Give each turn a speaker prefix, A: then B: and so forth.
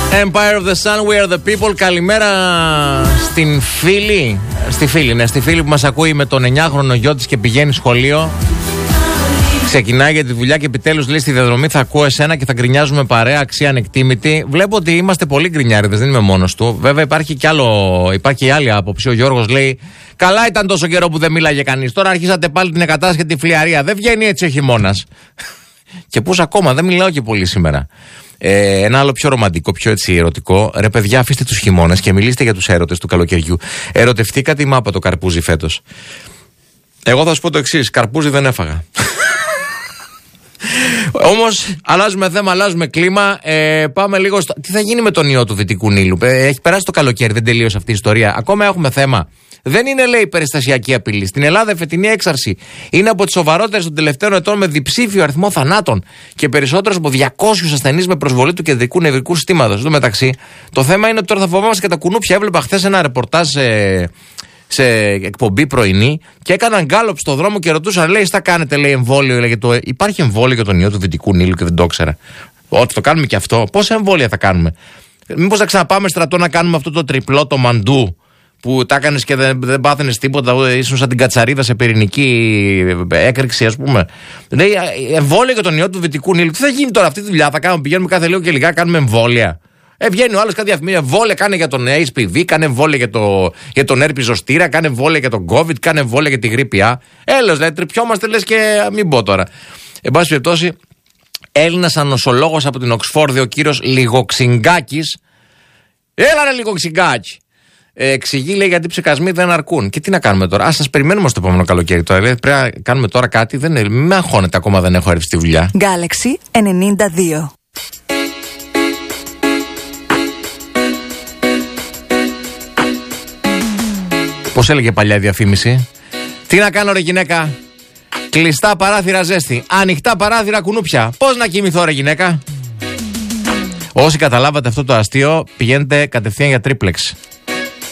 A: Empire of the Sun, we are the people. Καλημέρα στην φίλη. Στη φίλη που μας ακούει με τον 9χρονο γιο της και πηγαίνει σχολείο. Ξεκινάει για τη δουλειά και επιτέλους λέει στη διαδρομή θα ακούω εσένα και θα γκρινιάζουμε παρέα, αξία ανεκτήμητη. Βλέπω ότι είμαστε πολύ γκρινιάριδες, δεν είμαι μόνος του. Βέβαια υπάρχει και άλλη άποψη. Ο Γιώργος λέει: καλά ήταν τόσο καιρό που δεν μίλαγε κανείς. Τώρα αρχίσατε πάλι την εκατάσχετη φλιαρία. Δεν βγαίνει έτσι ο χειμώνας. Και πώς ακόμα, δεν μιλάω και πολύ σήμερα. Ένα άλλο πιο ρομαντικό, πιο έτσι ερωτικό. Ρε παιδιά, αφήστε τους χειμώνες και μιλήστε για τους έρωτες του καλοκαιριού. Ερωτευτήκατε η μάπα το καρπούζι φέτος? Εγώ θα σου πω το εξής: καρπούζι δεν έφαγα. Όμως αλλάζουμε θέμα, αλλάζουμε κλίμα. Πάμε λίγο στο. Τι θα γίνει με τον ιό του Δυτικού Νείλου? Έχει περάσει το καλοκαίρι, δεν τελείωσε αυτή η ιστορία. Ακόμα έχουμε θέμα. Δεν είναι, λέει, περιστασιακή απειλή. Στην Ελλάδα η φετινή έξαρση είναι από τις σοβαρότερες των τελευταίων ετών, με διψήφιο αριθμό θανάτων και περισσότερους από 200 ασθενείς με προσβολή του κεντρικού νευρικού συστήματος. Εν τω μεταξύ, το θέμα είναι ότι τώρα θα φοβάμαστε και τα κουνούπια. Έβλεπα χθες ένα ρεπορτάζ σε εκπομπή πρωινή και έκαναν γκάλωπ στο δρόμο και ρωτούσαν, λέει, τι κάνετε, λέει, εμβόλιο? Υπάρχει εμβόλιο για τον ιό του Δυτικού Νείλου και δεν το ήξερα. Ότι το κάνουμε και αυτό. Πόσα εμβόλια θα κάνουμε? Μήπως θα ξαναπάμε στρατό να κάνουμε αυτό το τριπλό, το μαντού, που τα έκανες και δεν πάθαινες τίποτα, ήσουν σαν την κατσαρίδα σε πυρηνική έκρηξη, ας πούμε. Λέει, εμβόλιο για τον ιό του Δυτικού Νείλου. Τι θα γίνει τώρα αυτή τη δουλειά? Θα κάνουμε, πηγαίνουμε κάθε λίγο και λιγά, κάνουμε εμβόλια. Βγαίνει ο άλλος κάτι διαφημίσει, εμβόλια κάνε για τον HPV, κάνε εμβόλια για τον herpes zoster, κάνε εμβόλια για τον COVID, κάνε εμβόλια για τη γρίπη Α. Έλεος, δηλαδή τρυπιόμαστε, λες, και μην πω τώρα. Εν πάση περιπτώσει, Έλληνας ανοσολόγος από την Οξφόρδη, ο κύριος Λιγοξιγκάκης. Έλα ρε Λιγοξιγκάκη! Εξηγεί, λέει, γιατί οι ψεκασμοί δεν αρκούν. Και τι να κάνουμε τώρα? Ας σας περιμένουμε στο επόμενο καλοκαίρι τώρα. Λέει, πρέπει να κάνουμε τώρα κάτι. Μην με αγχώνετε, ακόμα δεν έχω έρθει στη δουλειά.
B: Galaxy 92.
A: Πώς έλεγε παλιά η διαφήμιση? Τι να κάνω, ρε γυναίκα? Κλειστά παράθυρα ζέστη, ανοιχτά παράθυρα κουνούπια. Πώς να κοιμηθώ, ρε γυναίκα? Όσοι καταλάβατε αυτό το αστείο, πηγαίνετε κατευθείαν για τρίπλεξ.